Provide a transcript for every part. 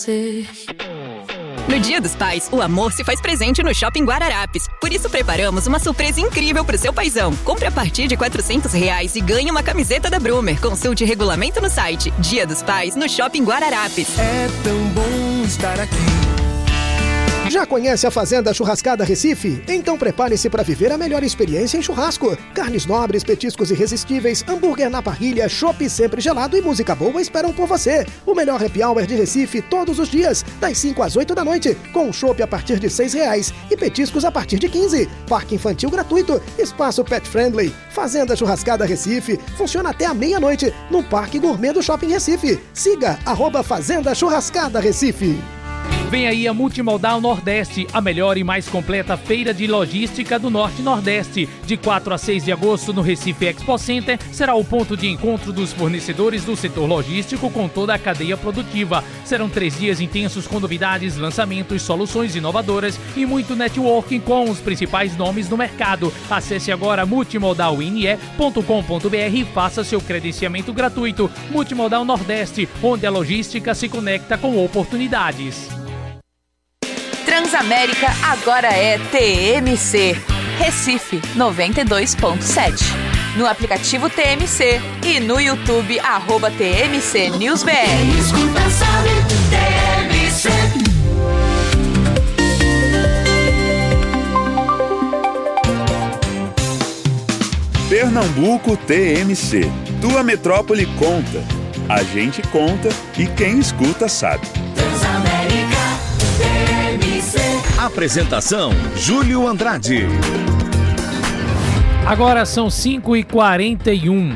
No Dia dos Pais, o amor se faz presente no Shopping Guararapes. Por isso, preparamos uma surpresa incrível pro seu paizão. Compre a partir de R$400 e ganhe uma camiseta da Brumer. Consulte o regulamento no site. Dia dos Pais, no Shopping Guararapes. É tão bom estar aqui. Já conhece a Fazenda Churrascada Recife? Então prepare-se para viver a melhor experiência em churrasco. Carnes nobres, petiscos irresistíveis, hambúrguer na parrilha, chopp sempre gelado e música boa esperam por você. O melhor happy hour de Recife todos os dias, das 5 às 8 da noite, com chopp a partir de R$6 e petiscos a partir de 15. Parque infantil gratuito, espaço pet friendly. Fazenda Churrascada Recife funciona até a meia-noite no Parque Gourmet do Shopping Recife. Siga @Fazenda Churrascada Recife. Vem aí a Multimodal Nordeste, a melhor e mais completa feira de logística do Norte e Nordeste. De 4 a 6 de agosto no Recife Expo Center, será o ponto de encontro dos fornecedores do setor logístico com toda a cadeia produtiva. Serão 3 dias intensos com novidades, lançamentos, soluções inovadoras e muito networking com os principais nomes do mercado. Acesse agora multimodalne.com.br e faça seu credenciamento gratuito. Multimodal Nordeste, onde a logística se conecta com oportunidades. Transamérica agora é TMC, Recife 92.7. No aplicativo TMC e no YouTube @TMC News BR. Quem escuta sabe, TMC. Pernambuco TMC. Tua metrópole conta. A gente conta e quem escuta sabe. Transamérica. Apresentação: Júlio Andrade. Agora são 5h41.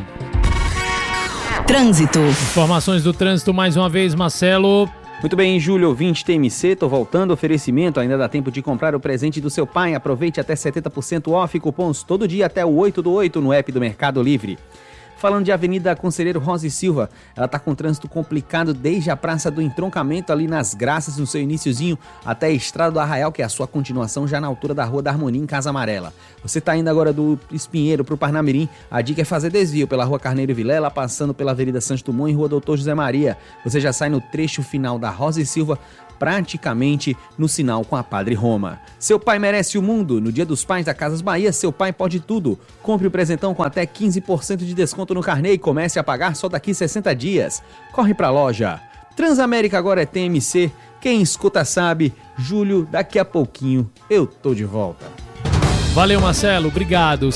Trânsito. Informações do trânsito mais uma vez, Marcelo. Muito bem, Júlio, ouvinte TMC, tô voltando, oferecimento, ainda dá tempo de comprar o presente do seu pai, aproveite até 70% off, cupons todo dia até o 8/8 no app do Mercado Livre. Falando de Avenida Conselheiro Rosa e Silva, ela está com trânsito complicado desde a Praça do Entroncamento, ali nas Graças, no seu iniciozinho, até a Estrada do Arraial, que é a sua continuação, já na altura da Rua da Harmonia, em Casa Amarela. Você está indo agora do Espinheiro para o Parnamirim, a dica é fazer desvio pela Rua Carneiro Vilela, passando pela Avenida Santos Dumont e Rua Doutor José Maria. Você já sai no trecho final da Rosa e Silva, praticamente no sinal com a Padre Roma. Seu pai merece o mundo. No Dia dos Pais da Casas Bahia, seu pai pode tudo. Compre o presentão com até 15% de desconto no carnê e comece a pagar só daqui 60 dias. Corre pra loja. Transamérica agora é TMC. Quem escuta sabe. Júlio, daqui a pouquinho eu tô de volta. Valeu, Marcelo. Obrigado.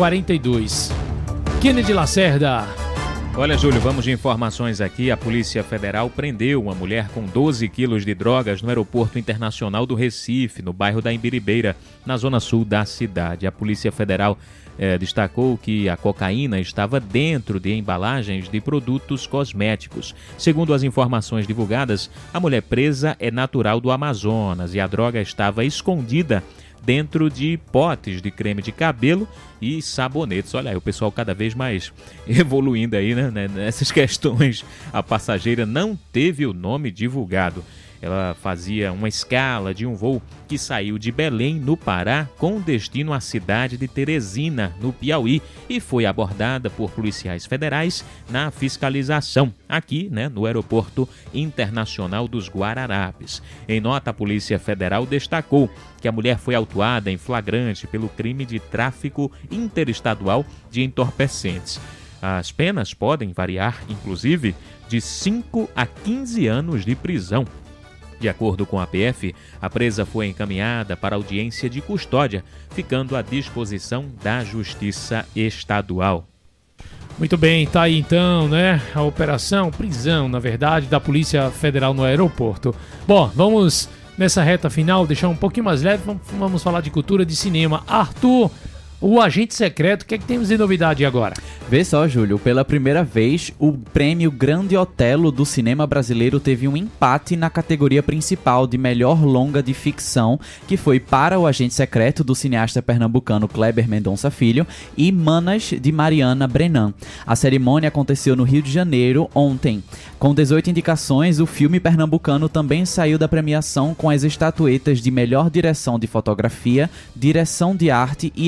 5h42. Kennedy Lacerda. Olha, Júlio, vamos de informações aqui. A Polícia Federal prendeu uma mulher com 12 quilos de drogas no Aeroporto Internacional do Recife, no bairro da Imbiribeira, na zona sul da cidade. A Polícia Federal destacou que a cocaína estava dentro de embalagens de produtos cosméticos. Segundo as informações divulgadas, a mulher presa é natural do Amazonas e a droga estava escondida dentro de potes de creme de cabelo e sabonetes. Olha aí, o pessoal cada vez mais evoluindo aí, né? Nessas questões. A passageira não teve o nome divulgado. Ela fazia uma escala de um voo que saiu de Belém, no Pará, com destino à cidade de Teresina, no Piauí, e foi abordada por policiais federais na fiscalização, aqui, no Aeroporto Internacional dos Guararapes. Em nota, a Polícia Federal destacou que a mulher foi autuada em flagrante pelo crime de tráfico interestadual de entorpecentes. As penas podem variar, inclusive, de 5 a 15 anos de prisão. De acordo com a PF, a presa foi encaminhada para audiência de custódia, ficando à disposição da Justiça Estadual. Muito bem, tá aí então, a operação, prisão, na verdade, da Polícia Federal no aeroporto. Bom, vamos nessa reta final deixar um pouquinho mais leve, vamos falar de cultura, de cinema. Arthur, o Agente Secreto, o que é que temos de novidade agora? Vê só, Júlio, pela primeira vez, o prêmio Grande Otelo do cinema brasileiro teve um empate na categoria principal de melhor longa de ficção, que foi para o Agente Secreto do cineasta pernambucano Kleber Mendonça Filho e Manas, de Mariana Brenan. A cerimônia aconteceu no Rio de Janeiro ontem. Com 18 indicações, o filme pernambucano também saiu da premiação com as estatuetas de melhor direção de fotografia, direção de arte e efeitos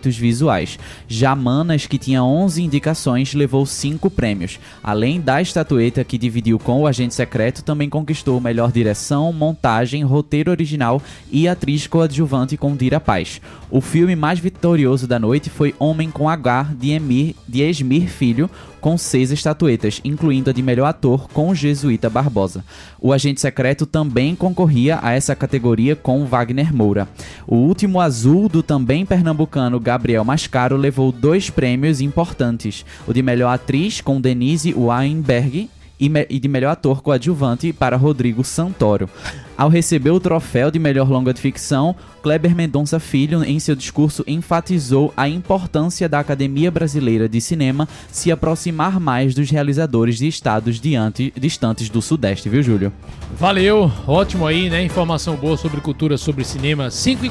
efeitos visuais. Já Manas, que tinha 11 indicações, levou 5 prêmios. Além da estatueta que dividiu com o Agente Secreto, também conquistou melhor direção, montagem, roteiro original e atriz coadjuvante com Dira Paz. O filme mais vitorioso da noite foi Homem com H, de Esmir Filho, com 6 estatuetas, incluindo a de melhor ator com Jesuíta Barbosa. O Agente Secreto também concorria a essa categoria com Wagner Moura. O Último Azul, do também pernambucano Gabriel Mascaro, levou 2 prêmios importantes. O de melhor atriz com Denise Weinberg e de melhor ator coadjuvante para Rodrigo Santoro. Ao receber o troféu de melhor longa de ficção, Kleber Mendonça Filho, em seu discurso, enfatizou a importância da Academia Brasileira de Cinema se aproximar mais dos realizadores de estados distantes do Sudeste, viu, Júlio? Valeu, ótimo aí, né? Informação boa sobre cultura, sobre cinema.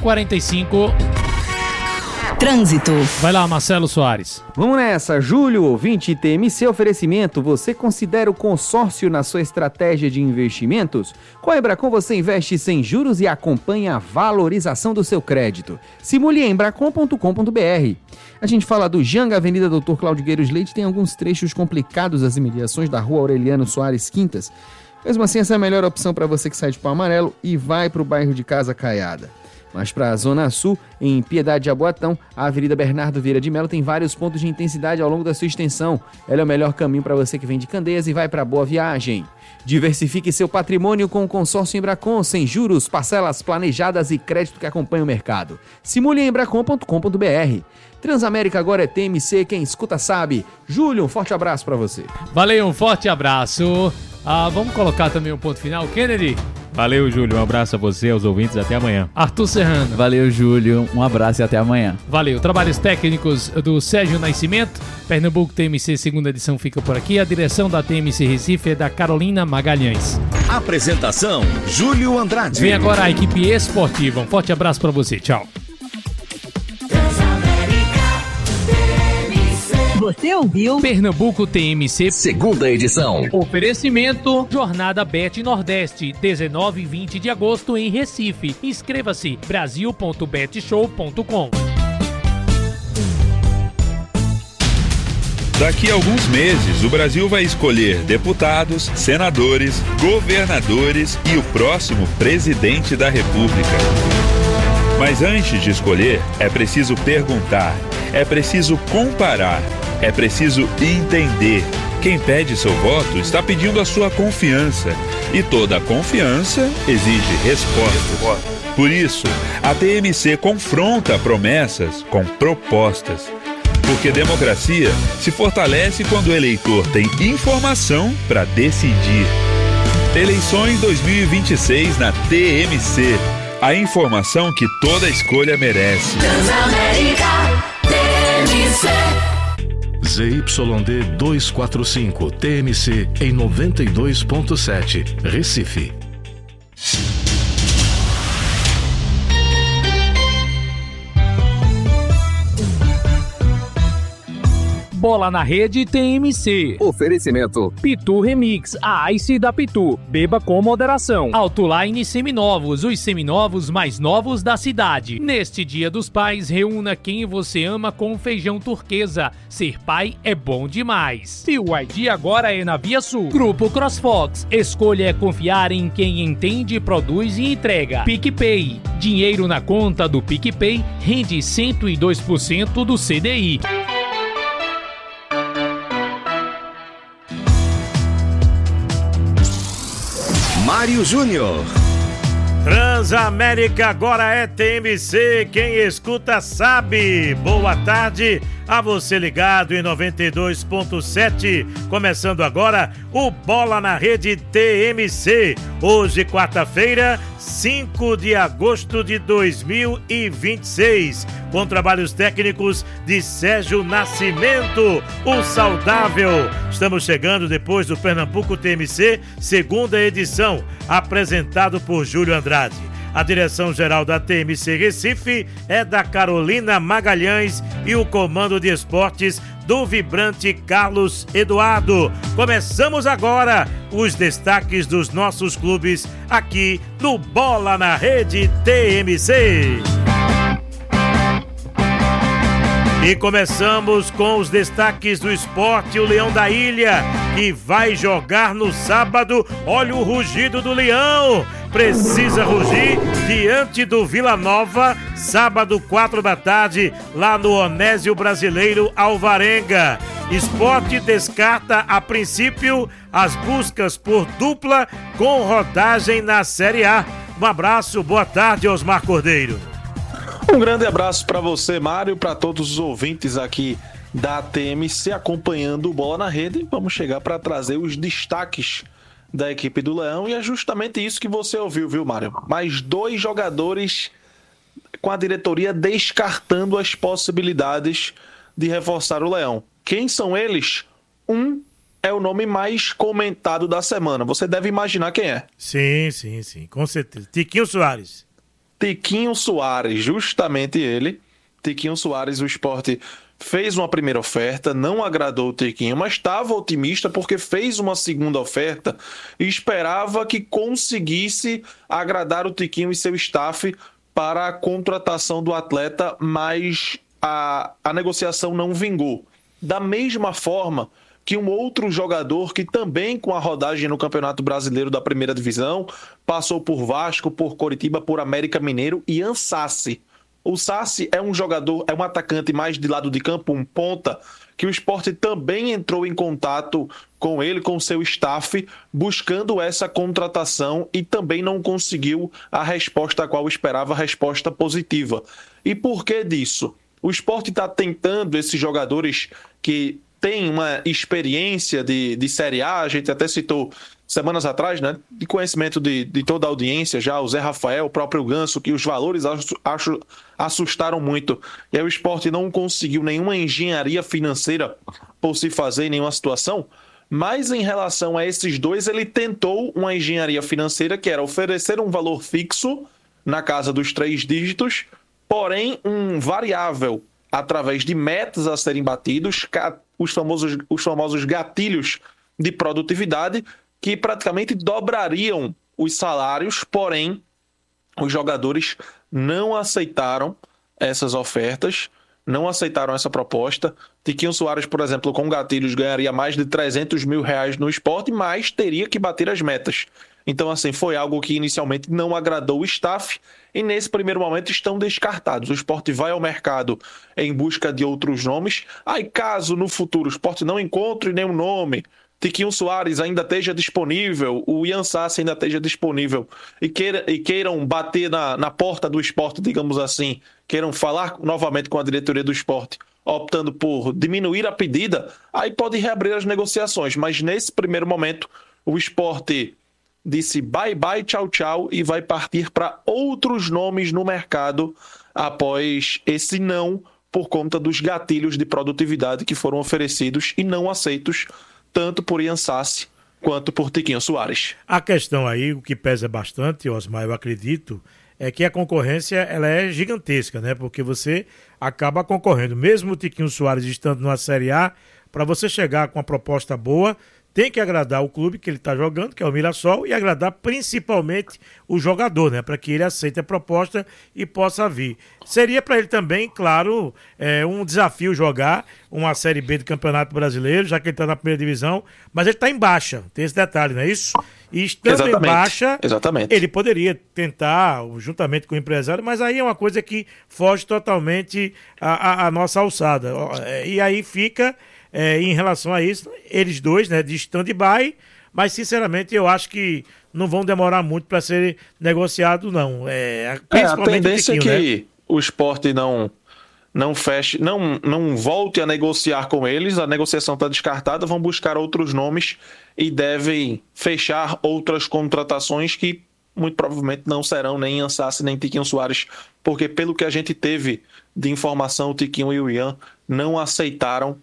5h45. Trânsito. Vai lá, Marcelo Soares. Vamos nessa, Júlio, ouvinte TMC Oferecimento. Você considera o consórcio na sua estratégia de investimentos? Com a Embracon você investe sem juros e acompanha a valorização do seu crédito. Simule em embracon.com.br. A gente fala do Janga, Avenida Dr. Cláudio Gueiros Leite, tem alguns trechos complicados das imediações da Rua Aureliano Soares Quintas. Mesmo assim, essa é a melhor opção para você que sai de Pau Amarelo e vai para o bairro de Casa Caiada. Mas para a Zona Sul, em Piedade de Jaboatão, a Avenida Bernardo Vieira de Melo tem vários pontos de intensidade ao longo da sua extensão. Ela é o melhor caminho para você que vem de Candeias e vai para Boa Viagem. Diversifique seu patrimônio com o consórcio Embracon, sem juros, parcelas planejadas e crédito que acompanha o mercado. Simule em embracon.com.br. Transamérica agora é TMC, quem escuta sabe. Júlio, um forte abraço para você. Valeu, um forte abraço. Vamos colocar também um ponto final, Kennedy? Valeu, Júlio. Um abraço a você, aos ouvintes. Até amanhã. Arthur Serrano. Valeu, Júlio. Um abraço e até amanhã. Valeu. Trabalhos técnicos do Sérgio Nascimento. Pernambuco TMC, segunda edição, fica por aqui. A direção da TMC Recife é da Carolina Magalhães. Apresentação, Júlio Andrade. Vem agora a equipe esportiva. Um forte abraço pra você. Tchau. Você ouviu Pernambuco TMC, segunda edição. Oferecimento Jornada Bet Nordeste, 19 e 20 de agosto em Recife. Inscreva-se, brasil.betshow.com. Daqui a alguns meses, o Brasil vai escolher deputados, senadores, governadores e o próximo presidente da República. Mas antes de escolher, é preciso perguntar, é preciso comparar, é preciso entender. Quem pede seu voto está pedindo a sua confiança. E toda confiança exige respostas. Por isso, a TMC confronta promessas com propostas. Porque democracia se fortalece quando o eleitor tem informação para decidir. Eleições 2026 na TMC. A informação que toda escolha merece. Transamérica TMC. ZYD 245 TMC em 92.7 Recife. Bola na Rede TMC. Oferecimento Pitu Remix, a Ice da Pitu. Beba com moderação. Autoline Seminovos, os seminovos mais novos da cidade. Neste Dia dos Pais, reúna quem você ama com feijão turquesa. Ser pai é bom demais. E o ID agora é na Via Sul. Grupo CrossFox. Escolha é confiar em quem entende, produz e entrega. PicPay. Dinheiro na conta do PicPay rende 102% do CDI. Mário Júnior. Transamérica agora é TMC, quem escuta sabe. Boa tarde a você ligado em 92.7. Começando agora o Bola na Rede TMC. Hoje, quarta-feira, 5 de agosto de 2026. Com trabalhos técnicos de Sérgio Nascimento, o saudável. Estamos chegando depois do Pernambuco TMC, segunda edição, apresentado por Júlio Andrade. A direção-geral da TMC Recife é da Carolina Magalhães e o comando de esportes do vibrante Carlos Eduardo. Começamos agora os destaques dos nossos clubes aqui no Bola na Rede TMC. E começamos com os destaques do esporte. O Leão da Ilha, que vai jogar no sábado. Olha o rugido do Leão. Precisa rugir diante do Vila Nova, sábado 4 da tarde, lá no Onésio Brasileiro Alvarenga. Esporte descarta, a princípio, as buscas por dupla com rodagem na Série A. Um abraço, boa tarde, Osmar Cordeiro. Um grande abraço para você, Mário, para todos os ouvintes aqui da TMC acompanhando o Bola na Rede. Vamos chegar para trazer os destaques da equipe do Leão e é justamente isso que você ouviu, viu, Mário? Mais 2 jogadores com a diretoria descartando as possibilidades de reforçar o Leão. Quem são eles? Um é o nome mais comentado da semana. Você deve imaginar quem é. Sim, com certeza. Tiquinho Soares. Tiquinho Soares, justamente ele. Tiquinho Soares, o Sport fez uma primeira oferta, não agradou o Tiquinho, mas estava otimista porque fez uma segunda oferta e esperava que conseguisse agradar o Tiquinho e seu staff para a contratação do atleta, mas a negociação não vingou. Da mesma forma que um outro jogador que também com a rodagem no Campeonato Brasileiro da Primeira Divisão, passou por Vasco, por Coritiba, por América Mineiro, Ian Sassi. O Sassi é um jogador, é um atacante mais de lado de campo, um ponta, que o Sport também entrou em contato com ele, com seu staff, buscando essa contratação e também não conseguiu a resposta a qual esperava, a resposta positiva. E por que disso? O Sport está tentando esses jogadores que tem uma experiência de Série A, a gente até citou semanas atrás, né, de conhecimento de toda a audiência já, o Zé Rafael, o próprio Ganso, que os valores assustaram muito. E aí o Sport não conseguiu nenhuma engenharia financeira por se fazer em nenhuma situação, mas em relação a esses dois, ele tentou uma engenharia financeira que era oferecer um valor fixo na casa dos 3 dígitos, porém um variável através de metas a serem batidos, os famosos gatilhos de produtividade, que praticamente dobrariam os salários, porém os jogadores não aceitaram essas ofertas, não aceitaram essa proposta. Tiquinho Soares, por exemplo, com gatilhos ganharia mais de 300 mil reais no Sport, mas teria que bater as metas. Então, assim, foi algo que inicialmente não agradou o staff e nesse primeiro momento estão descartados. O Sport vai ao mercado em busca de outros nomes. Aí, caso no futuro o Sport não encontre nenhum nome, Tiquinho Soares ainda esteja disponível, o Ian Sassi ainda esteja disponível e queiram bater na porta do Sport, digamos assim, queiram falar novamente com a diretoria do Sport, optando por diminuir a pedida, aí pode reabrir as negociações. Mas nesse primeiro momento, o Sport disse bye bye, tchau tchau e vai partir para outros nomes no mercado após esse não por conta dos gatilhos de produtividade que foram oferecidos e não aceitos tanto por Ian Sassi quanto por Tiquinho Soares. A questão aí, o que pesa bastante, Osmar, eu acredito, é que a concorrência ela é gigantesca, né? Porque você acaba concorrendo, mesmo o Tiquinho Soares estando numa Série A, para você chegar com uma proposta boa, tem que agradar o clube que ele está jogando, que é o Mirassol, e agradar principalmente o jogador, né? Para que ele aceite a proposta e possa vir. Seria para ele também, claro, um desafio jogar uma Série B do Campeonato Brasileiro, já que ele está na primeira divisão, mas ele está em baixa, tem esse detalhe, não é isso? E estando em baixa, ele poderia tentar, juntamente com o empresário, mas aí é uma coisa que foge totalmente à nossa alçada. E aí fica... em relação a isso, eles dois, né, de stand-by, mas sinceramente eu acho que não vão demorar muito para ser negociado, não. A tendência é que o Sport não feche, não volte a negociar com eles, a negociação está descartada, vão buscar outros nomes e devem fechar outras contratações que muito provavelmente não serão nem Ian Sassi nem Tiquinho Soares, porque pelo que a gente teve de informação, o Tiquinho e o Ian não aceitaram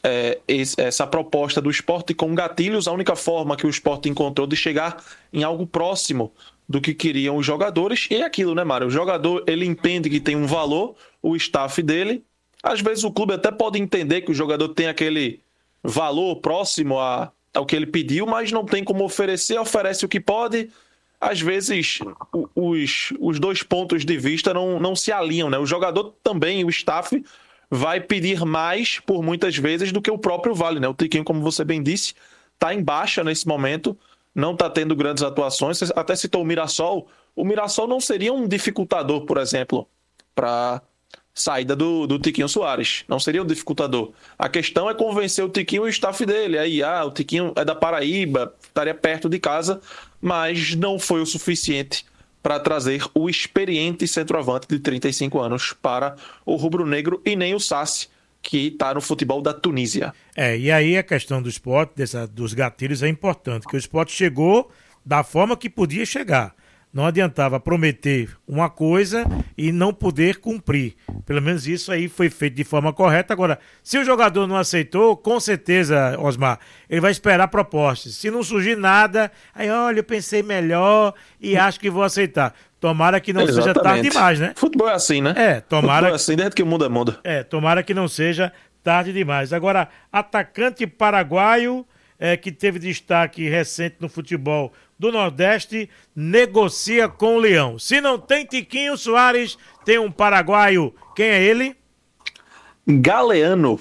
essa proposta do Sport com gatilhos. A única forma que o Sport encontrou de chegar em algo próximo do que queriam os jogadores, e é aquilo, né, Mário? O jogador, ele entende que tem um valor, o staff dele, às vezes o clube até pode entender que o jogador tem aquele valor próximo ao que ele pediu, mas não tem como oferecer, oferece o que pode. Às vezes os dois pontos de vista não se alinham, né? O jogador também, o staff, vai pedir mais por muitas vezes do que o próprio Vale, né? O Tiquinho, como você bem disse, está em baixa nesse momento, não está tendo grandes atuações. Você até citou o Mirassol. O Mirassol não seria um dificultador, por exemplo, para saída do Tiquinho Soares. Não seria um dificultador. A questão é convencer o Tiquinho e o staff dele. Aí, o Tiquinho é da Paraíba, estaria perto de casa, mas não foi o suficiente para trazer o experiente centroavante de 35 anos para o rubro-negro, e nem o Sassi, que está no futebol da Tunísia. E aí a questão do Sport, dos gatilhos, é importante, que o Sport chegou da forma que podia chegar. Não adiantava prometer uma coisa e não poder cumprir. Pelo menos isso aí foi feito de forma correta. Agora, se o jogador não aceitou, com certeza, Osmar, ele vai esperar propostas. Se não surgir nada, aí, olha, eu pensei melhor e acho que vou aceitar. Tomara que não seja tarde demais, né? Futebol é assim, né? Tomara. Futebol é assim, desde que o mundo é mundo. Tomara que não seja tarde demais. Agora, atacante paraguaio, que teve destaque recente no futebol do Nordeste, negocia com o Leão. Se não tem Tiquinho Soares, tem um paraguaio. Quem é ele? Galeano.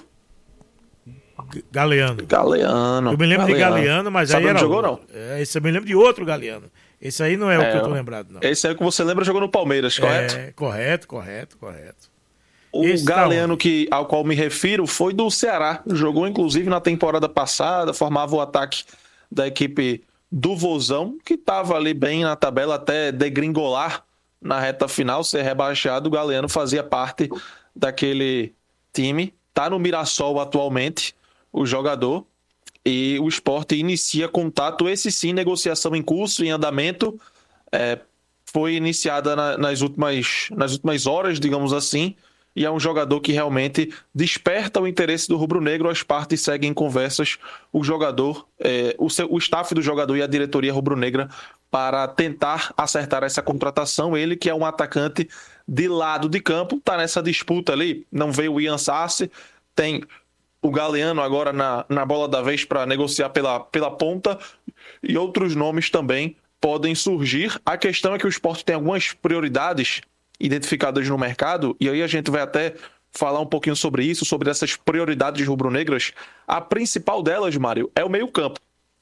Eu me lembro de Galeano, mas Sabe aí era... Não jogou, não? Esse eu me lembro de outro Galeano. Esse aí não é o que eu tô lembrado, não. Esse aí que você lembra jogou no Palmeiras, correto? Correto. O Galeano ao qual me refiro foi do Ceará. Jogou, inclusive, na temporada passada, formava o ataque da equipe do Vozão, que estava ali bem na tabela até degringolar na reta final, ser rebaixado. O Galeano fazia parte daquele time. Está no Mirassol atualmente, o jogador. E o Sport inicia contato, esse sim, negociação em curso, em andamento. Foi iniciada nas últimas horas, digamos assim. E é um jogador que realmente desperta o interesse do rubro-negro. As partes seguem em conversas, o jogador, o staff do jogador e a diretoria rubro-negra, para tentar acertar essa contratação. Ele, que é um atacante de lado de campo, está nessa disputa ali. Não veio o Ian Sassi, tem o Galeano agora na bola da vez para negociar pela ponta, e outros nomes também podem surgir. A questão é que o Sport tem algumas prioridades identificadas no mercado, e aí a gente vai até falar um pouquinho sobre isso, sobre essas prioridades rubro-negras. A principal delas, Mário, é o meio-campo.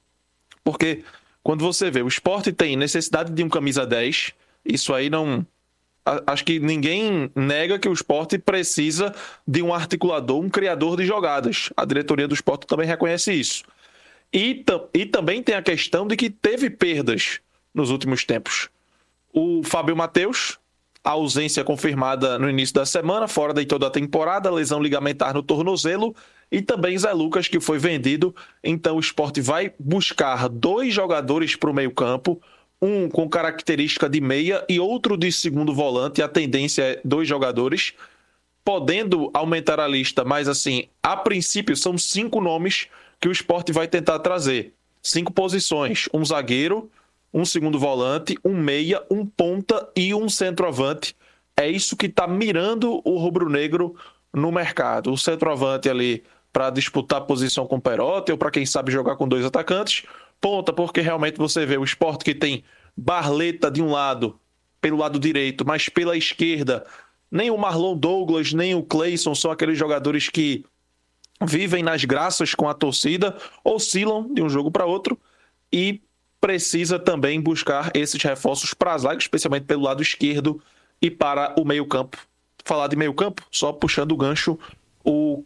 Porque quando você vê, o Sport tem necessidade de um camisa 10, isso aí não... Acho que ninguém nega que o Sport precisa de um articulador, um criador de jogadas. A diretoria do Sport também reconhece isso. E também tem a questão de que teve perdas nos últimos tempos. O Fábio Matheus, a ausência confirmada no início da semana, fora de toda a temporada, lesão ligamentar no tornozelo, e também Zé Lucas, que foi vendido. Então o Sport vai buscar 2 jogadores para o meio-campo, um com característica de meia e outro de segundo volante. A tendência é 2 jogadores, podendo aumentar a lista, mas assim, a princípio são 5 nomes que o Sport vai tentar trazer. 5 posições, um zagueiro, um segundo volante, um meia, um ponta e um centroavante. É isso que está mirando o rubro-negro no mercado. O centroavante ali para disputar a posição com o Perotti, ou para quem sabe jogar com 2 atacantes. Ponta, porque realmente você vê o Sport que tem Barleta de um lado, pelo lado direito, mas pela esquerda, nem o Marlon Douglas, nem o Cleison são aqueles jogadores que vivem nas graças com a torcida, oscilam de um jogo para outro, e precisa também buscar esses reforços para a zaga, especialmente pelo lado esquerdo e para o meio-campo. Falar de meio-campo, só puxando o gancho, o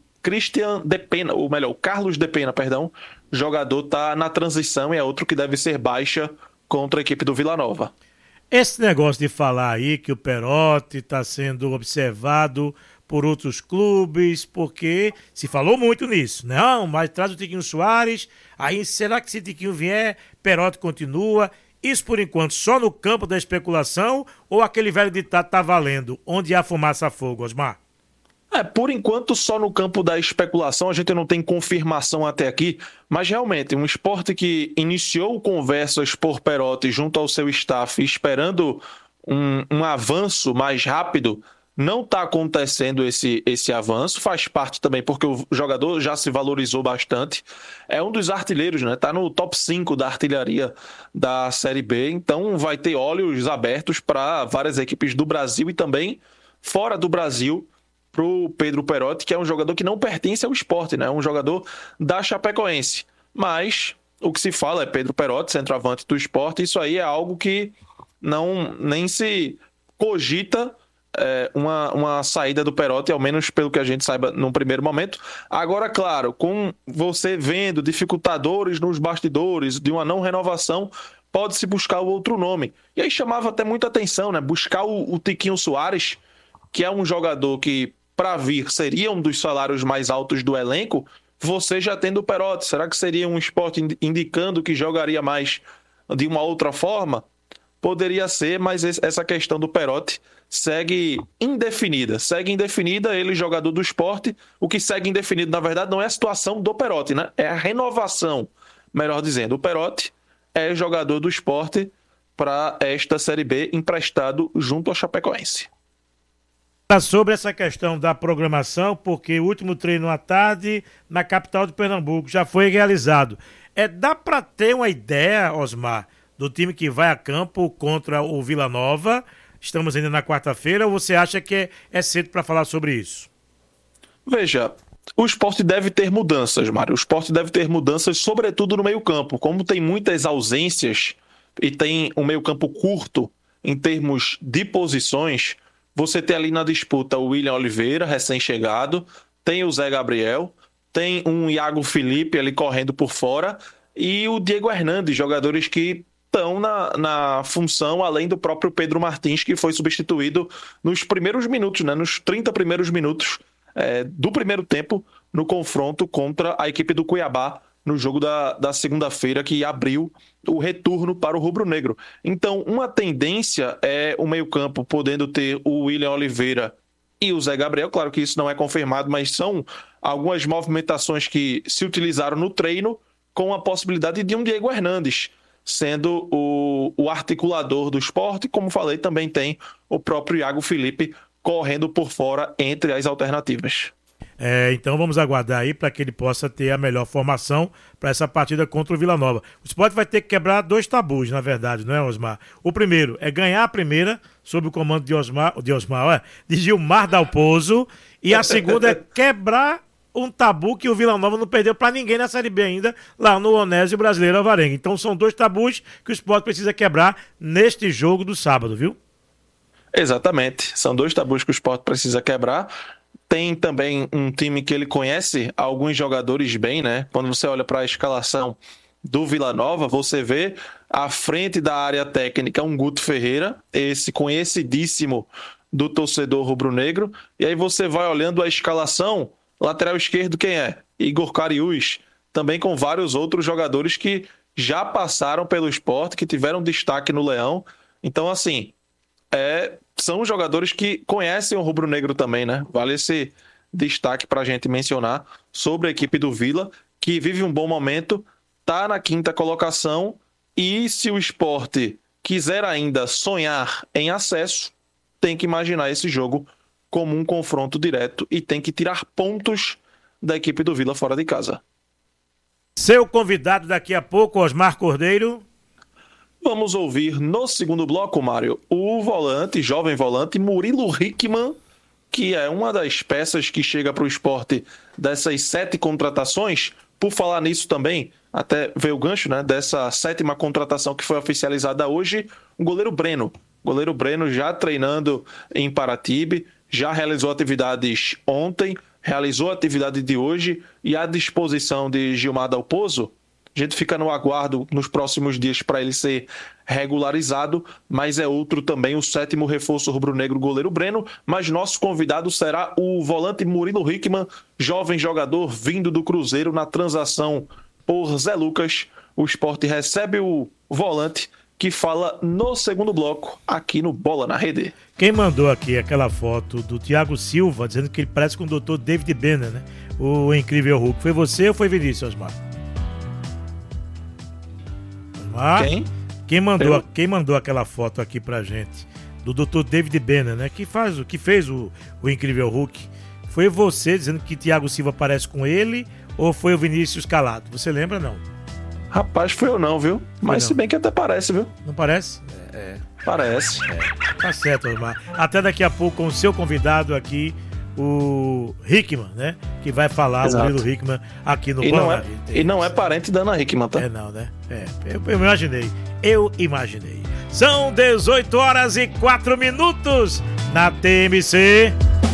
Carlos de Pena, jogador está na transição e é outro que deve ser baixa contra a equipe do Vila Nova. Esse negócio de falar aí que o Perotti está sendo observado por outros clubes, porque se falou muito nisso. Não, mas traz o Tiquinho Soares, aí será que se Tiquinho vier, Perotti continua? Isso, por enquanto, só no campo da especulação, ou aquele velho ditado tá valendo? Onde há fumaça, há fogo, Osmar? Por enquanto, só no campo da especulação, a gente não tem confirmação até aqui, mas realmente, um Sport que iniciou conversas por Perotti junto ao seu staff, esperando um avanço mais rápido, não está acontecendo esse avanço. Faz parte também porque o jogador já se valorizou bastante. É um dos artilheiros, né? Está no top 5 da artilharia da Série B, então vai ter olhos abertos para várias equipes do Brasil e também fora do Brasil pro Pedro Perotti, que é um jogador que não pertence ao Sport, né? É um jogador da Chapecoense. Mas o que se fala é Pedro Perotti, centroavante do Sport. Isso aí é algo que nem se cogita uma saída do Perotti, ao menos pelo que a gente saiba num primeiro momento. Agora, claro, com você vendo dificultadores nos bastidores de uma não renovação, pode-se buscar o outro nome. E aí chamava até muita atenção, né? Buscar o Tiquinho Soares, que é um jogador que, para vir, seria um dos salários mais altos do elenco, você já tendo o Perotti. Será que seria um Sport indicando que jogaria mais de uma outra forma? Poderia ser, mas essa questão do Perotti segue indefinida. Segue indefinida, ele jogador do Sport. O que segue indefinido, na verdade, não é a situação do Perotti, né? É a renovação, melhor dizendo. O Perotti é jogador do Sport para esta Série B, emprestado junto ao Chapecoense. Sobre essa questão da programação, porque o último treino à tarde na capital de Pernambuco já foi realizado. Dá para ter uma ideia, Osmar, do time que vai a campo contra o Vila Nova? Estamos ainda na quarta-feira, ou você acha que é cedo para falar sobre isso? Veja, o Sport deve ter mudanças, Mário. O Sport deve ter mudanças, sobretudo no meio-campo. Como tem muitas ausências e tem um meio-campo curto em termos de posições, você tem ali na disputa o William Oliveira, recém-chegado, tem o Zé Gabriel, tem um Iago Felipe ali correndo por fora e o Diego Hernandes, jogadores que estão na função, além do próprio Pedro Martins, que foi substituído nos primeiros minutos, né, nos 30 primeiros minutos do primeiro tempo, no confronto contra a equipe do Cuiabá, no jogo da segunda-feira, que abriu o retorno para o rubro-negro. Então, uma tendência é o meio-campo podendo ter o William Oliveira e o Zé Gabriel. Claro que isso não é confirmado, mas são algumas movimentações que se utilizaram no treino, com a possibilidade de um Diego Hernandes sendo o articulador do Sport. Como falei, também tem o próprio Iago Felipe correndo por fora entre as alternativas. Então vamos aguardar aí para que ele possa ter a melhor formação para essa partida contra o Vila Nova. O Sport vai ter que quebrar 2 tabus, na verdade, não é, Osmar? O primeiro é ganhar a primeira, sob o comando de Gilmar Dalpozo, e a segunda é quebrar um tabu que o Vila Nova não perdeu para ninguém na Série B ainda, lá no Onésio Brasileiro Alvarenga. Então são 2 tabus que o Sport precisa quebrar neste jogo do sábado, viu? Exatamente, são 2 tabus que o Sport precisa quebrar. Tem também um time que ele conhece alguns jogadores bem, né? Quando você olha para a escalação do Vila Nova, você vê à frente da área técnica um Guto Ferreira, esse conhecidíssimo do torcedor rubro-negro. E aí você vai olhando a escalação, lateral esquerdo quem é? Igor Cariús, também com vários outros jogadores que já passaram pelo Sport, que tiveram destaque no Leão. Então, assim, são jogadores que conhecem o rubro-negro também, né? Vale esse destaque para a gente mencionar sobre a equipe do Vila, que vive um bom momento, está na 5ª colocação, e se o Sport quiser ainda sonhar em acesso, tem que imaginar esse jogo como um confronto direto e tem que tirar pontos da equipe do Vila fora de casa. Seu convidado daqui a pouco, Osmar Cordeiro. Vamos ouvir no segundo bloco, Mário, o jovem volante Murilo Hickman, que é uma das peças que chega para o Sport dessas 7 contratações. Por falar nisso também, até veio o gancho, né, dessa 7ª contratação que foi oficializada hoje, o goleiro Breno. O goleiro Breno já treinando em Paratibe, já realizou atividades ontem, realizou a atividade de hoje, e à disposição de Gilmar Dalpozo. A gente fica no aguardo nos próximos dias para ele ser regularizado, mas é outro também, o 7º reforço rubro-negro, goleiro Breno. Mas nosso convidado será o volante Murilo Hickman, jovem jogador vindo do Cruzeiro na transação por Zé Lucas. O Sport recebe o volante que fala no segundo bloco aqui no Bola na Rede. Quem mandou aqui aquela foto do Thiago Silva dizendo que ele parece com o Dr. David Banner, né? O incrível Hulk. Foi você ou foi Vinícius, Osmar? Quem mandou aquela foto aqui pra gente do Dr. David Banner, né? Que fez o incrível Hulk. Foi você dizendo que Thiago Silva parece com ele ou foi o Vinícius Calado? Você lembra, não? Rapaz, foi eu não, viu? Mas não. Se bem que até parece, viu? Não parece? Parece. Tá certo, Osmar. Até daqui a pouco com o seu convidado aqui o Hickman, né? Que vai falar, Exato. o Murilo Hickman, aqui no E Bola. não é parente da Ana Hickman, tá? É não, né? Eu imaginei. São 18h04 na TMC.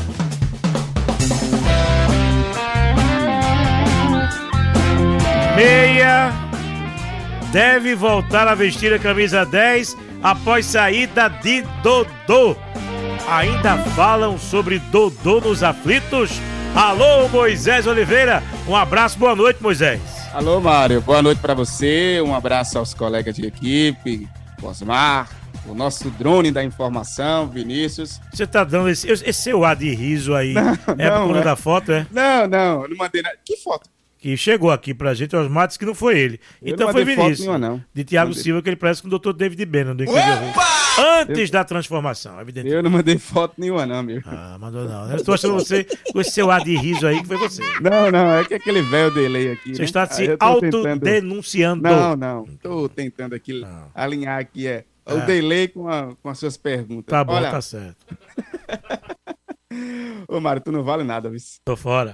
Meia deve voltar a vestir a camisa 10 após saída de Dodô. Ainda falam sobre Dodô nos aflitos? Alô, Moisés Oliveira. Um abraço, boa noite, Moisés. Alô, Mário. Boa noite pra você. Um abraço aos colegas de equipe, Osmar, o nosso drone da informação, Vinícius. Você tá dando esse seu ar de riso aí? Por conta da foto, é? Não mandei nada. Que foto? Que chegou aqui pra gente, os matos que não foi ele. Então foi Vinícius. Nenhuma, não. De Thiago Silva, que ele parece com o Dr. David Bannon do antes da transformação, evidentemente. Eu não mandei foto nenhuma, não, meu. Mandou não. Eu estou achando você com esse seu ar de riso aí que foi você. Não, é que aquele velho delay aqui. Você está se autodenunciando. Não. Tô tentando aqui alinhar aqui, o delay com as suas perguntas. Tá bom, tá certo. Ô, Mário, tu não vale nada, viu? Tô fora.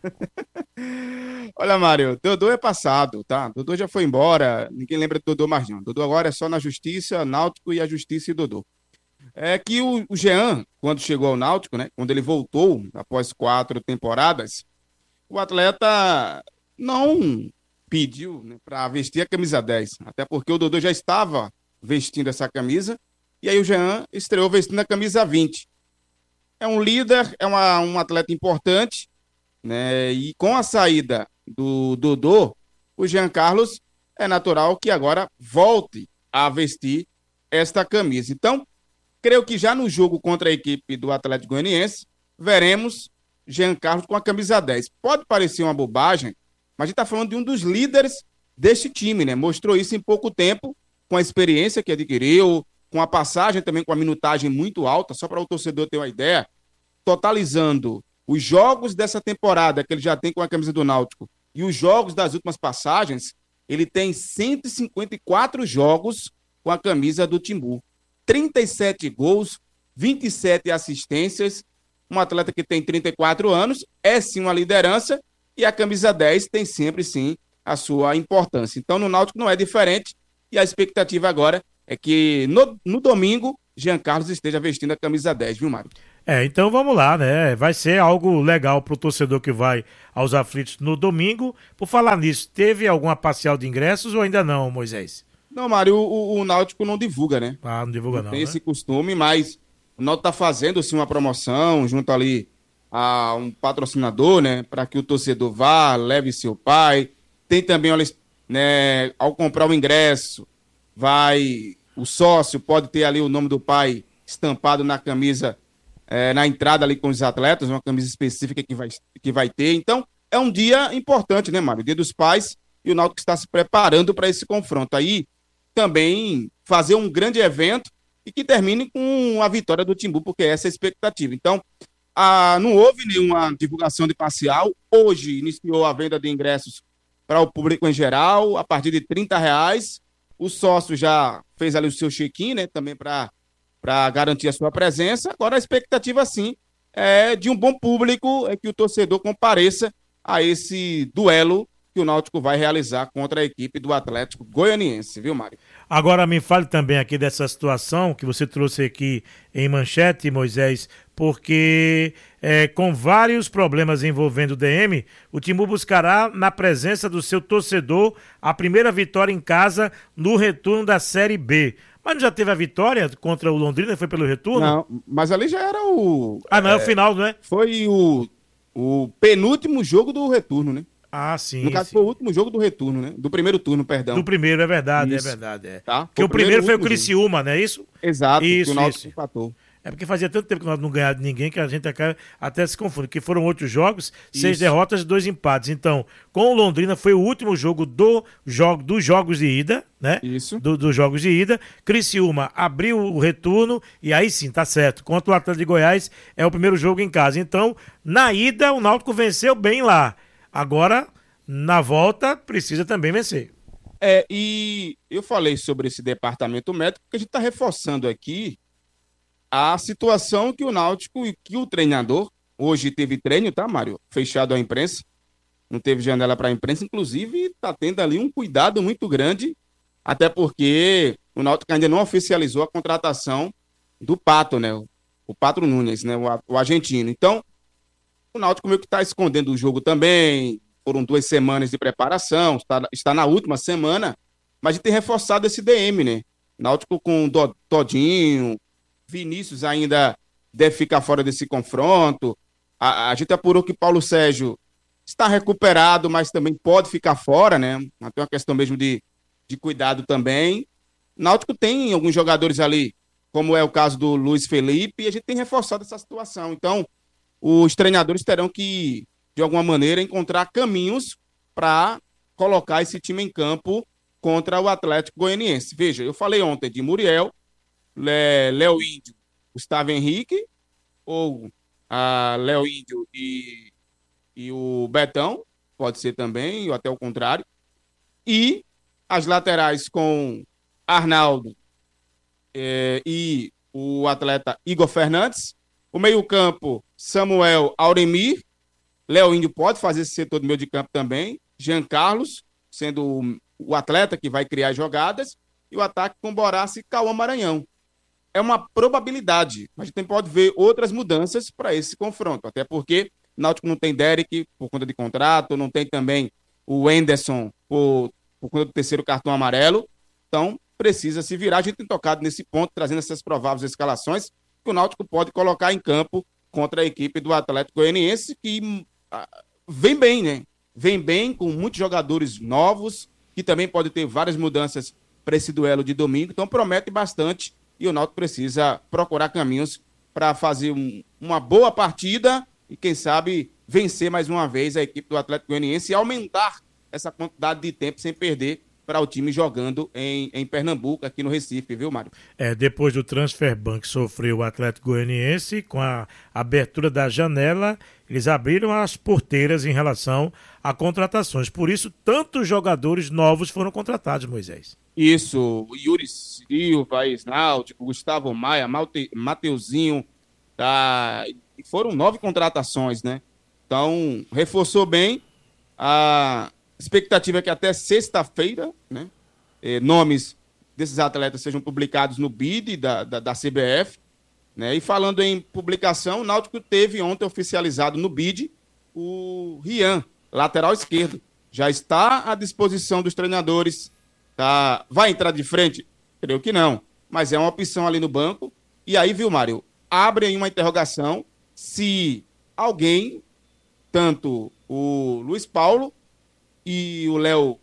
Olha, Mário, Dodô é passado, tá? Dodô já foi embora, ninguém lembra de Dodô mais não. Dodô agora é só na Justiça, Náutico e a Justiça e Dodô. É que o Jean, quando chegou ao Náutico, né? Quando ele voltou, após 4 temporadas, o atleta não pediu, né, para vestir a camisa 10. Até porque o Dodô já estava vestindo essa camisa, e aí o Jean estreou vestindo a camisa 20. É um líder, é um atleta importante, né? E com a saída do Dodô, o Jean Carlos é natural que agora volte a vestir esta camisa. Então, creio que já no jogo contra a equipe do Atlético Goianiense, veremos Jean Carlos com a camisa 10. Pode parecer uma bobagem, mas a gente está falando de um dos líderes deste time, né? Mostrou isso em pouco tempo, com a experiência que adquiriu, com a passagem também com a minutagem muito alta, só para o torcedor ter uma ideia, totalizando os jogos dessa temporada que ele já tem com a camisa do Náutico e os jogos das últimas passagens, ele tem 154 jogos com a camisa do Timbu. 37 gols, 27 assistências, um atleta que tem 34 anos, é sim uma liderança e a camisa 10 tem sempre sim a sua importância. Então no Náutico não é diferente e a expectativa agora é que no domingo Jean Carlos esteja vestindo a camisa 10, viu, Mário? Então vamos lá, né? Vai ser algo legal pro torcedor que vai aos aflitos no domingo. Por falar nisso, teve alguma parcial de ingressos ou ainda não, Moisés? Não, Mário, o Náutico não divulga, né? Não divulga não, tem né? esse costume, mas o Náutico tá fazendo sim uma promoção junto ali a um patrocinador, né? Para que o torcedor vá, leve seu pai. Tem também, olha, né? Ao comprar o ingresso, o sócio pode ter ali o nome do pai estampado na camisa, na entrada ali com os atletas, uma camisa específica que vai ter. Então, é um dia importante, né, Mário? Dia dos Pais, e o Náutico está se preparando para esse confronto. Aí, também fazer um grande evento e que termine com a vitória do Timbu, porque essa é a expectativa. Então, não houve nenhuma divulgação de parcial. Hoje iniciou a venda de ingressos para o público em geral, a partir de R$30. O sócio já fez ali o seu check-in, né, também para garantir a sua presença. Agora a expectativa, sim, é de um bom público, é que o torcedor compareça a esse duelo que o Náutico vai realizar contra a equipe do Atlético Goianiense, viu, Mário? Agora me fale também aqui dessa situação que você trouxe aqui em manchete, Moisés, porque com vários problemas envolvendo o DM, o Timbu buscará na presença do seu torcedor a primeira vitória em casa no retorno da Série B. Mas não já teve a vitória contra o Londrina, foi pelo retorno? Não, mas ali já era o... não é o final, não é? Foi o penúltimo jogo do retorno, né? Sim. No caso, foi o último jogo do retorno, né? Do primeiro turno, perdão. Do primeiro, é verdade, Isso. é verdade. Tá? Porque o primeiro foi o Criciúma, não é isso? Exato, isso, que o Náutico empatou. É porque fazia tanto tempo que nós não ganhávamos de ninguém que a gente até se confunde, que foram 8 jogos, 6 derrotas e 2 empates. Então, com o Londrina foi o último jogo dos jogos de ida, né? Isso. Dos jogos de ida. Criciúma abriu o retorno e aí sim, tá certo. Contra o Atlético de Goiás é o primeiro jogo em casa. Então, na ida, o Náutico venceu bem lá. Agora, na volta, precisa também vencer. E eu falei sobre esse departamento médico, porque a gente está reforçando aqui a situação que o Náutico e que o treinador, Hoje teve treino, tá, Mário? Fechado à imprensa. Não teve janela para a imprensa. Inclusive, está tendo ali um cuidado muito grande, até porque o Náutico ainda não oficializou a contratação do Pato, né? O Pato Nunes, né? O argentino. Então, o Náutico meio que está escondendo o jogo também. Foram 2 semanas de preparação, está na última semana, mas a gente tem reforçado esse DM, né? Náutico com Todinho, Vinícius ainda deve ficar fora desse confronto. A gente apurou que Paulo Sérgio está recuperado, mas também pode ficar fora, né? Tem uma questão mesmo de cuidado também. Náutico tem alguns jogadores ali, como é o caso do Luiz Felipe, e a gente tem reforçado essa situação. Então, os treinadores terão que, de alguma maneira, encontrar caminhos para colocar esse time em campo contra o Atlético Goianiense. Veja, eu falei ontem de Muriel, Léo Índio, Gustavo Henrique, ou Léo Índio e o Betão, pode ser também, ou até o contrário. E as laterais com Arnaldo e o atleta Igor Fernandes. O meio-campo, Samuel Auremir. Léo Índio pode fazer esse setor do meio de campo também. Jean Carlos, sendo o atleta que vai criar jogadas. E o ataque com Borassi e Cauã Maranhão. É uma probabilidade, mas a gente pode ver outras mudanças para esse confronto. Até porque o Náutico não tem Derek por conta de contrato, não tem também o Anderson por conta do 3º cartão amarelo. Então, precisa se virar. A gente tem tocado nesse ponto, trazendo essas prováveis escalações que o Náutico pode colocar em campo contra a equipe do Atlético Goianiense, que vem bem, né? Vem bem com muitos jogadores novos, que também pode ter várias mudanças para esse duelo de domingo. Então, promete bastante e o Náutico precisa procurar caminhos para fazer uma boa partida e, quem sabe, vencer mais uma vez a equipe do Atlético Goianiense e aumentar essa quantidade de tempo sem perder para o time jogando em Pernambuco, aqui no Recife, viu, Mário? Depois do transfer ban que sofreu o Atlético Goianiense, com a abertura da janela, eles abriram as porteiras em relação a contratações. Por isso, tantos jogadores novos foram contratados, Moisés. Isso, Yuri Silva, Náutico, Gustavo Maia, Mateuzinho, foram 9 contratações, né? Então, reforçou bem. A expectativa é que até sexta-feira, né, nomes desses atletas sejam publicados no BID da CBF, né? E falando em publicação, o Náutico teve ontem oficializado no BID o Rian, lateral esquerdo. Já está à disposição dos treinadores. Tá? Vai entrar de frente? Creio que não, mas é uma opção ali no banco. E aí, viu, Mário, abre aí uma interrogação se alguém, tanto o Luiz Paulo e o Léo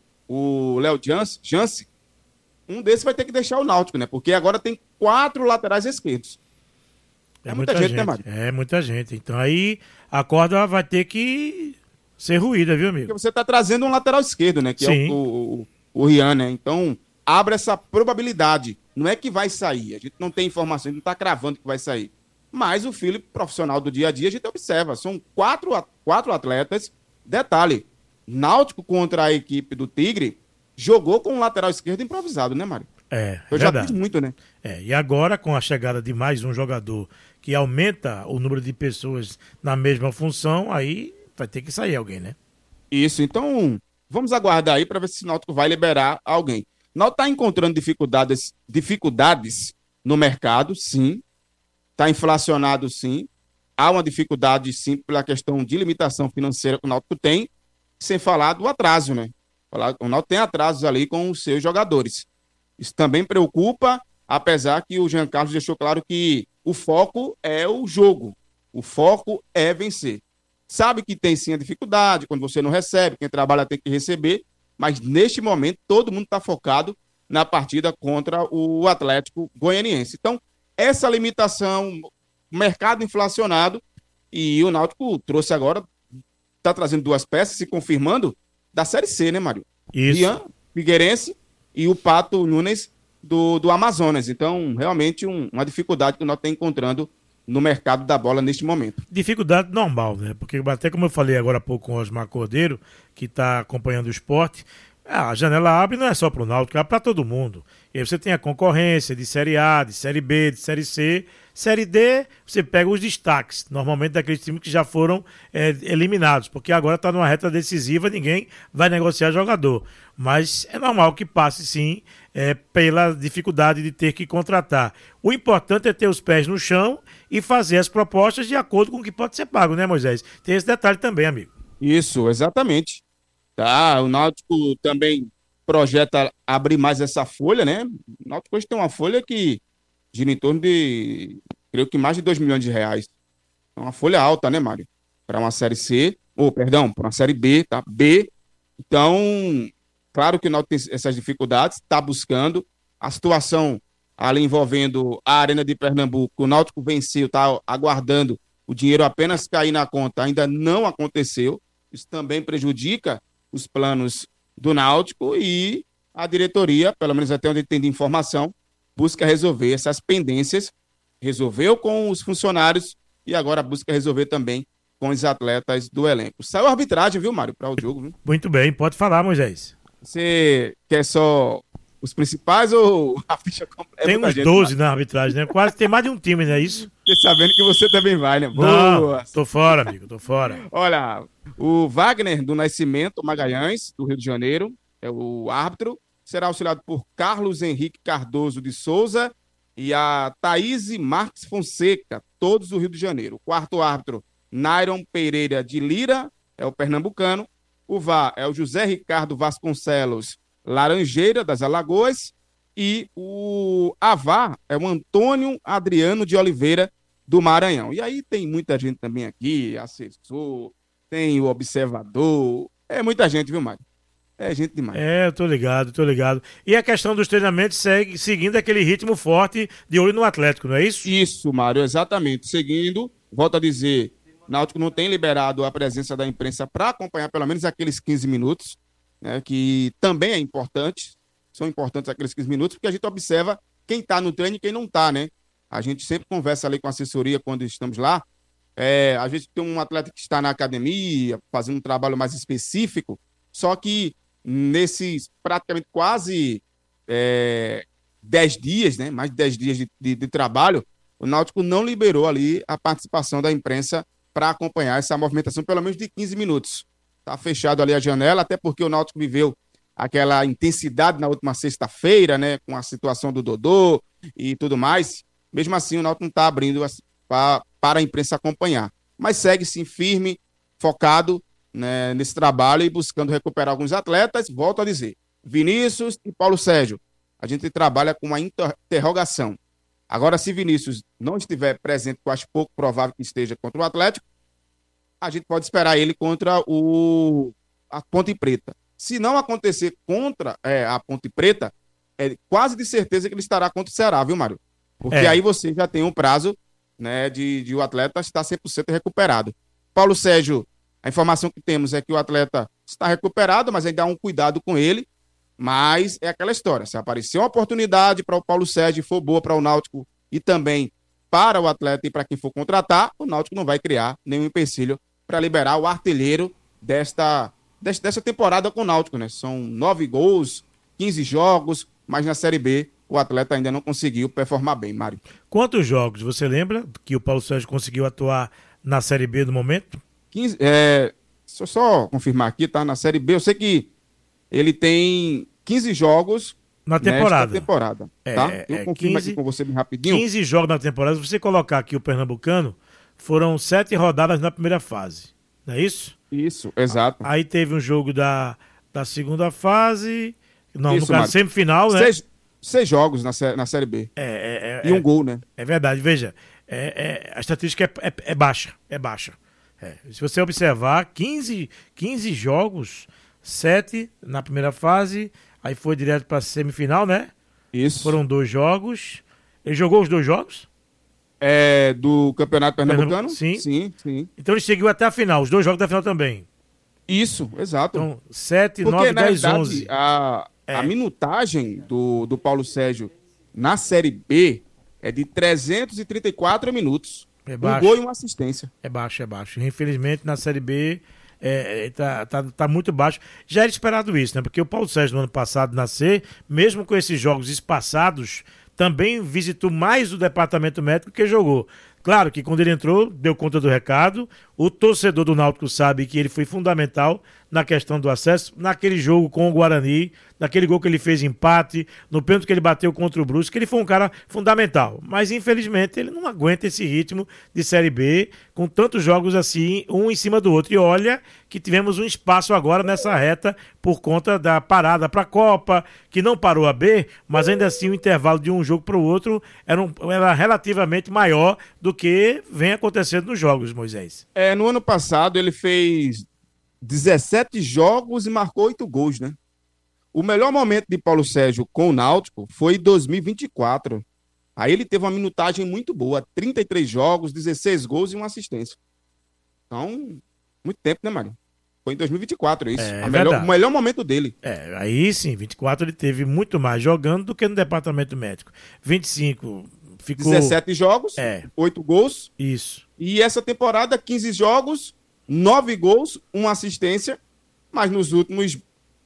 Jance, um desses vai ter que deixar o Náutico, né? Porque agora tem 4 laterais esquerdos. É muita gente, né, Mário? É muita gente. Então aí a corda vai ter que ser ruída, viu, amigo? Porque você está trazendo um lateral esquerdo, né? Que Sim. É o Rian, né? Então abre essa probabilidade. Não é que vai sair, a gente não tem informação, a gente não está cravando que vai sair. Mas o filho profissional do dia a dia a gente observa. São 4 atletas. Detalhe, Náutico contra a equipe do Tigre jogou com um lateral esquerdo improvisado, né, Mário? Eu já fiz muito, né? E agora, com a chegada de mais um jogador que aumenta o número de pessoas na mesma função, aí vai ter que sair alguém, né? Isso, então vamos aguardar aí para ver se o Náutico vai liberar alguém. O Náutico está encontrando dificuldades no mercado, sim. Está inflacionado, sim. Há uma dificuldade, sim, pela questão de limitação financeira que o Náutico tem, sem falar do atraso, né? O Náutico tem atrasos ali com os seus jogadores. Isso também preocupa, apesar que o Jean Carlos deixou claro que o foco é o jogo. O foco é vencer. Sabe que tem sim a dificuldade, quando você não recebe, quem trabalha tem que receber, mas neste momento todo mundo está focado na partida contra o Atlético Goianiense. Então, essa limitação, mercado inflacionado, e o Náutico trouxe agora, está trazendo 2 peças, se confirmando, da Série C, né, Mário? Isso. Rian, Figueirense, e o Pato Nunes do Amazonas. Então, realmente, uma dificuldade que o Náutico está encontrando no mercado da bola neste momento. Dificuldade normal, né? Porque até como eu falei agora há pouco com o Osmar Cordeiro, que está acompanhando o esporte, A janela abre não é só para o Náutico, é para todo mundo. E aí você tem a concorrência de Série A, de Série B, de Série C. Série D, você pega os destaques, normalmente daqueles times que já foram eliminados, porque agora está numa reta decisiva, ninguém vai negociar jogador. Mas é normal que passe, sim, pela dificuldade de ter que contratar. O importante é ter os pés no chão e fazer as propostas de acordo com o que pode ser pago, né, Moisés? Tem esse detalhe também, amigo. Isso, exatamente. Tá, o Náutico também projeta abrir mais essa folha, né? O Náutico hoje tem uma folha que gira em torno de, creio que mais de 2 milhões de reais. É uma folha alta, né, Mário? Para uma Série C, para uma Série B, tá? B. Então, claro que o Náutico tem essas dificuldades, está buscando. A situação ali envolvendo a Arena de Pernambuco, o Náutico venceu, está aguardando o dinheiro apenas cair na conta, ainda não aconteceu. Isso também prejudica os planos do Náutico e a diretoria, pelo menos até onde eu entendi informação, busca resolver essas pendências, resolveu com os funcionários e agora busca resolver também com os atletas do elenco. Saiu a arbitragem, viu, Mário, para o jogo, viu? Muito bem, pode falar, Moisés. Você quer só os principais ou a ficha completa? Tem uns 12 na arbitragem, né? Quase tem mais de um time, não é isso? Fiquei sabendo que você também vai, né? Não, Boa! tô fora, amigo, tô fora. Olha, o Wagner do Nascimento Magalhães, do Rio de Janeiro, é o árbitro, será auxiliado por Carlos Henrique Cardoso de Souza e a Thaís Marques Fonseca, todos do Rio de Janeiro. O quarto árbitro, Nairon Pereira de Lira, é o pernambucano. O VAR é o José Ricardo Vasconcelos Laranjeira, das Alagoas. E o AVAR é o Antônio Adriano de Oliveira, do Maranhão. E aí tem muita gente também aqui, assessor, tem o observador, é muita gente, viu, Mário? É gente demais. Eu tô ligado. E a questão dos treinamentos segue seguindo aquele ritmo forte de olho no Atlético, não é isso? Isso, Mário, exatamente. Seguindo, volto a dizer, o Náutico não tem liberado a presença da imprensa para acompanhar pelo menos aqueles 15 minutos, né, que também é importante, são importantes aqueles 15 minutos, porque a gente observa quem está no treino e quem não está, né? A gente sempre conversa ali com a assessoria quando estamos lá. Às vezes tem um atleta que está na academia, fazendo um trabalho mais específico, só que nesses praticamente quase 10 dias, né? Mais de 10 dias de trabalho, o Náutico não liberou ali a participação da imprensa para acompanhar essa movimentação, pelo menos de 15 minutos. Está fechado ali a janela, até porque o Náutico viveu aquela intensidade na última sexta-feira, né? Com a situação do Dodô e tudo mais. Mesmo assim, o Náutico não está abrindo para a imprensa acompanhar. Mas segue, sim, firme, focado, né, nesse trabalho e buscando recuperar alguns atletas. Volto a dizer, Vinícius e Paulo Sérgio, a gente trabalha com uma interrogação. Agora, se Vinícius não estiver presente, que eu acho pouco provável que esteja contra o Atlético, a gente pode esperar ele contra a Ponte Preta. Se não acontecer contra a Ponte Preta, é quase de certeza que ele estará contra o Ceará, viu, Mário? Porque aí você já tem um prazo, né, de o atleta estar 100% recuperado. Paulo Sérgio, a informação que temos é que o atleta está recuperado, mas ainda há um cuidado com ele. Mas é aquela história, se aparecer uma oportunidade para o Paulo Sérgio, for boa para o Náutico e também para o atleta e para quem for contratar, o Náutico não vai criar nenhum empecilho para liberar o artilheiro dessa temporada com o Náutico, né? São 9 gols, 15 jogos, mas na Série B o atleta ainda não conseguiu performar bem, Mário. Quantos jogos você lembra que o Paulo Sérgio conseguiu atuar na Série B no momento? 15, deixa eu só confirmar aqui, tá? Na Série B, eu sei que ele tem 15 jogos na temporada. Tá? Eu confirmo 15, aqui com você bem rapidinho. 15 jogos na temporada. Se você colocar aqui o Pernambucano, foram 7 rodadas na primeira fase. Não é isso? Isso, exato. Aí teve um jogo da segunda fase. Não, isso, no caso, semifinal, né? 6 jogos na Série B. E um gol, né? É verdade, veja. A estatística é baixa. É baixa. Se você observar, 15 jogos, 7 na primeira fase, aí foi direto para a semifinal, né? Isso. Foram 2 jogos. Ele jogou os 2 jogos? Do Campeonato Pernambucano? Sim. Então ele seguiu até a final, os 2 jogos da final também. Isso, exato. Então, 7, 9, 10, 11. A minutagem do Paulo Sérgio na Série B é de 334 minutos. É baixo. Um gol e uma assistência. É baixo. Infelizmente, na Série B, tá muito baixo. Já era esperado isso, né? Porque o Paulo Sérgio no ano passado na C, mesmo com esses jogos espaçados, também visitou mais o departamento médico que jogou. Claro que quando ele entrou, deu conta do recado. O torcedor do Náutico sabe que ele foi fundamental na questão do acesso, naquele jogo com o Guarani, naquele gol que ele fez empate, no pênalti que ele bateu contra o Brusque, que ele foi um cara fundamental. Mas, infelizmente, ele não aguenta esse ritmo de Série B, com tantos jogos assim, um em cima do outro. E olha que tivemos um espaço agora nessa reta por conta da parada para a Copa, que não parou a B, mas ainda assim o intervalo de um jogo para o outro era relativamente maior do que vem acontecendo nos jogos, Moisés. No ano passado ele fez 17 jogos e marcou 8 gols, né? O melhor momento de Paulo Sérgio com o Náutico foi em 2024. Aí ele teve uma minutagem muito boa, 33 jogos, 16 gols e uma assistência. Então, muito tempo, né, Mário? Foi em 2024 isso. O melhor momento dele. Aí sim, 24 ele teve muito mais jogando do que no departamento médico. 25 ficou... 17 jogos, 8 gols. Isso. E essa temporada, 15 jogos, 9 gols, uma assistência, mas nos últimos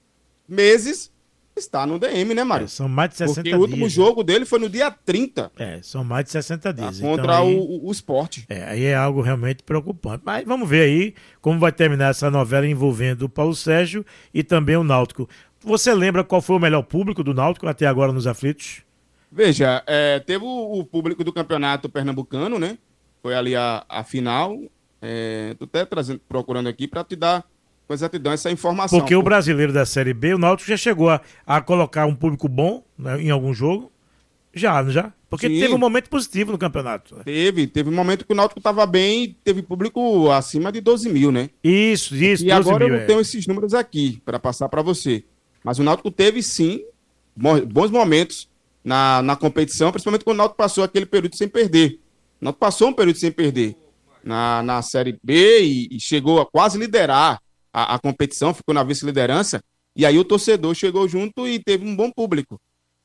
meses está no DM, né, Mário? São mais de 60 dias. Porque o último jogo dele foi no dia 30. São mais de 60 dias. Contra então, aí, o Sport. Aí é algo realmente preocupante. Mas vamos ver aí como vai terminar essa novela envolvendo o Paulo Sérgio e também o Náutico. Você lembra qual foi o melhor público do Náutico até agora nos aflitos? Veja, teve o público do campeonato pernambucano, né? Foi ali a final. Tô até procurando aqui para te dar com exatidão essa informação. Porque o brasileiro da Série B, o Náutico já chegou a colocar um público bom, né, em algum jogo. Já? Porque Sim. Teve um momento positivo no campeonato. Teve um momento que o Náutico estava bem, teve público acima de 12 mil, né? Isso. E agora eu não tenho esses números aqui para passar para você. Mas o Náutico teve, sim, bons momentos na competição, principalmente quando o Náutico passou aquele período sem perder. O Náutico passou um período sem perder na Série B e chegou a quase liderar a competição, ficou na vice-liderança, e aí o torcedor chegou junto e teve um bom público.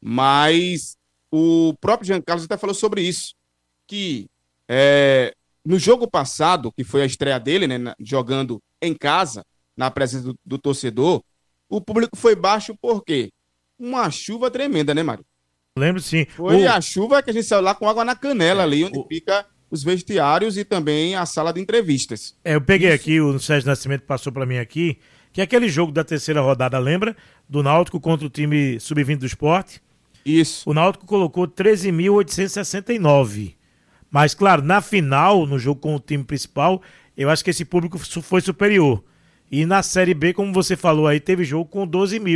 Mas o próprio Jean Carlos até falou sobre isso, que no jogo passado, que foi a estreia dele, né, jogando em casa, na presença do torcedor, o público foi baixo por quê? Uma chuva tremenda, né, Mário? Lembro sim. Foi a chuva que a gente saiu lá com água na canela ali, onde fica os vestiários e também a sala de entrevistas. Eu peguei aqui, o Sérgio Nascimento passou para mim aqui, que é aquele jogo da terceira rodada, lembra? Do Náutico contra o time sub-20 do Sport. Isso. O Náutico colocou 13.869. Mas, claro, na final, no jogo com o time principal, eu acho que esse público foi superior. E na Série B, como você falou aí, teve jogo com 12 mil.